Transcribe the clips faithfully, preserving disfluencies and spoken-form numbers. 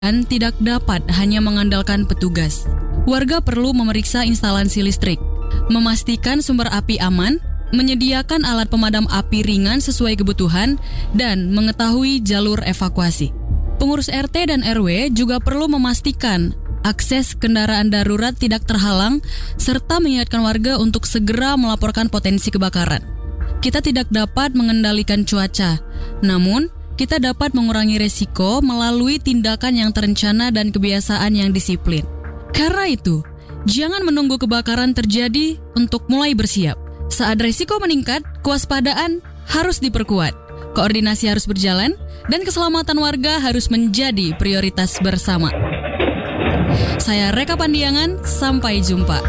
Dan tidak dapat hanya mengandalkan petugas. Warga perlu memeriksa instalasi listrik, memastikan sumber api aman, menyediakan alat pemadam api ringan sesuai kebutuhan, dan mengetahui jalur evakuasi. Pengurus R T dan R W juga perlu memastikan akses kendaraan darurat tidak terhalang, serta mengingatkan warga untuk segera melaporkan potensi kebakaran. Kita tidak dapat mengendalikan cuaca, namun kita dapat mengurangi resiko melalui tindakan yang terencana dan kebiasaan yang disiplin. Karena itu, jangan menunggu kebakaran terjadi untuk mulai bersiap. Saat resiko meningkat, kewaspadaan harus diperkuat, koordinasi harus berjalan, dan keselamatan warga harus menjadi prioritas bersama. Saya Reka Pandiangan, sampai jumpa.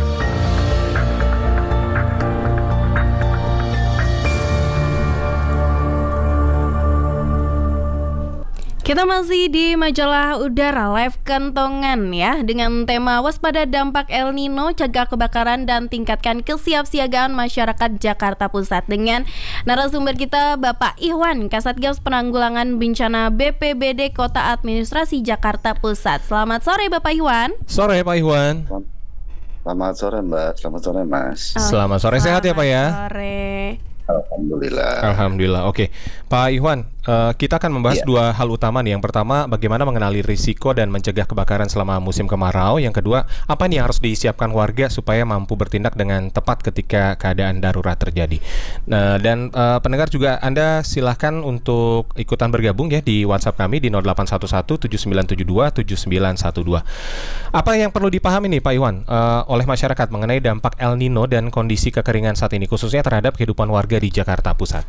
Kita masih di majalah udara Live Kentongan ya, dengan tema waspada dampak El Nino, cegah kebakaran dan tingkatkan kesiapsiagaan masyarakat Jakarta Pusat, dengan narasumber kita Bapak Ihwan, Kasatgas Penanggulangan Bencana B P B D Kota Administrasi Jakarta Pusat. Selamat sore Bapak Ihwan. Sore Pak Ihwan. Selamat sore Mbak, selamat sore Mas. Oh, Selamat sore, sehat ya Pak ya? Sore. Alhamdulillah. Alhamdulillah. Oke, Pak Ihwan, uh, kita akan membahas ya. dua hal utama nih. Yang pertama, bagaimana mengenali risiko dan mencegah kebakaran selama musim kemarau. Yang kedua, apa nih yang harus disiapkan warga supaya mampu bertindak dengan tepat ketika keadaan darurat terjadi. Nah, dan uh, pendengar juga Anda silahkan untuk ikutan bergabung ya di WhatsApp kami di nol delapan satu satu tujuh sembilan tujuh dua tujuh sembilan satu dua. Apa yang perlu dipahami nih Pak Ihwan uh, oleh masyarakat mengenai dampak El Nino dan kondisi kekeringan saat ini, khususnya terhadap kehidupan warga di Jakarta Pusat?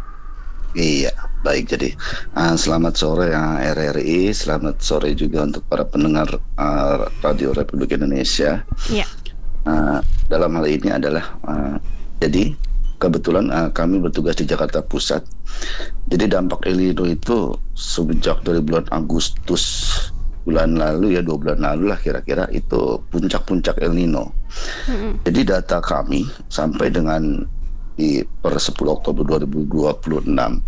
Iya, baik. Jadi uh, selamat sore uh, R R I, selamat sore juga untuk para pendengar uh, Radio Republik Indonesia. Iya. Uh, dalam hal ini adalah uh, jadi kebetulan uh, kami bertugas di Jakarta Pusat. Jadi dampak El Nino itu sejak dari bulan Agustus bulan lalu ya, dua bulan lalu lah kira-kira, itu puncak-puncak El Nino. Mm-hmm. Jadi data kami sampai dengan di per sepuluh Oktober dua ribu dua puluh enam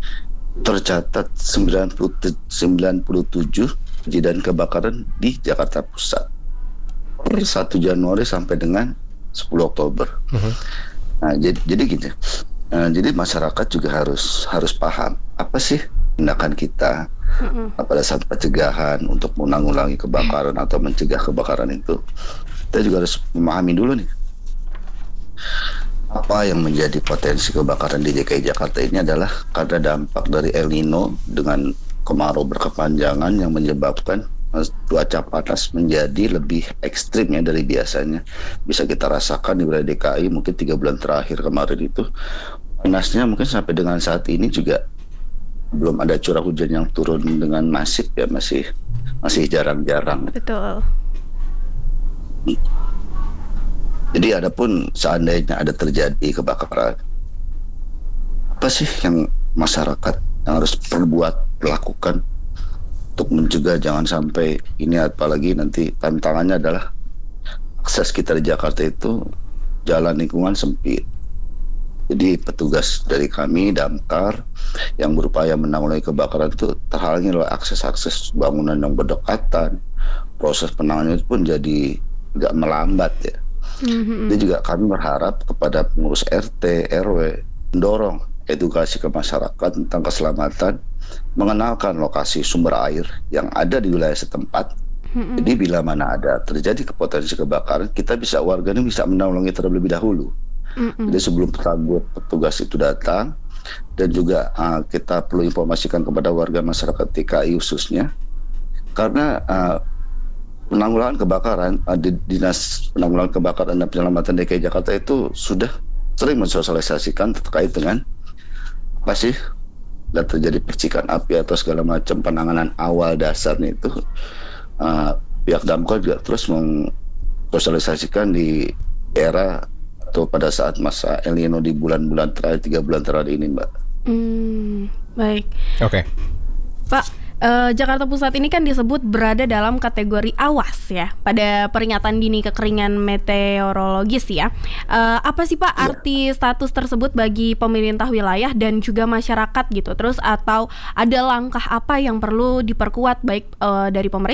tercatat sembilan puluh tujuh kejadian kebakaran di Jakarta Pusat per satu Januari sampai dengan sepuluh Oktober. Uh-huh. Nah, jadi, jadi gini, nah, jadi masyarakat juga harus harus paham apa sih tindakan kita uh-huh. pada saat pencegahan untuk menanggulangi kebakaran atau mencegah kebakaran itu. Kita juga harus memahami dulu nih, apa yang menjadi potensi kebakaran di D K I Jakarta ini adalah karena dampak dari El Nino dengan kemarau berkepanjangan yang menyebabkan cuaca panas menjadi lebih ekstrim ya dari biasanya. Bisa kita rasakan di wilayah D K I mungkin tiga bulan terakhir kemarin itu panasnya mungkin sampai dengan saat ini juga belum ada curah hujan yang turun dengan masif ya, masih masih jarang-jarang. Betul. Jadi adapun seandainya ada terjadi kebakaran, apa sih yang masyarakat yang harus perbuat, lakukan untuk mencegah jangan sampai ini, apalagi nanti tantangannya adalah akses kita di Jakarta itu jalan lingkungan sempit. Jadi petugas dari kami, Damkar, yang berupaya menanggulangi kebakaran itu terhalangi oleh akses-akses bangunan yang berdekatan. Proses penanganannya pun jadi agak melambat ya. Mm-hmm. Jadi juga kami berharap kepada pengurus R T, R W mendorong edukasi ke masyarakat tentang keselamatan, mengenalkan lokasi sumber air yang ada di wilayah setempat. Mm-hmm. Jadi bila mana ada terjadi potensi kebakaran, kita bisa warga ini bisa menanggulangi terlebih dahulu. Mm-hmm. Jadi sebelum petugas itu datang, dan juga uh, kita perlu informasikan kepada warga masyarakat D K I khususnya, karena uh, penanggulangan kebakaran, di Dinas Penanggulangan Kebakaran dan Penyelamatan D K I Jakarta itu sudah sering mensosialisasikan terkait dengan apa sih dan terjadi percikan api atau segala macam penanganan awal dasarnya itu. Uh, pihak Damkar juga terus mensosialisasikan di era atau pada saat masa El Nino di bulan-bulan terakhir, tiga bulan terakhir ini, Mbak. Hmm, baik. Oke. Okay. Pak, Uh, Jakarta Pusat ini kan disebut berada dalam kategori awas ya pada peringatan dini kekeringan meteorologis ya. Uh, apa sih Pak arti status tersebut bagi pemerintah wilayah dan juga masyarakat gitu? Terus atau ada langkah apa yang perlu diperkuat baik uh, dari pemerintah